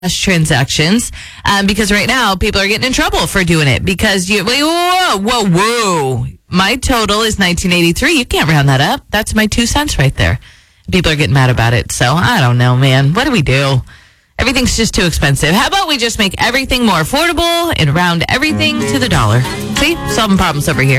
transactions because right now people are getting in trouble for doing it because whoa. My total is 1983. You can't round that up. That's my 2 cents right there. People are getting mad about it. So I don't know, man. What do we do? Everything's just too expensive. How about we just make everything more affordable and round everything to the dollar? See? Solving problems over here.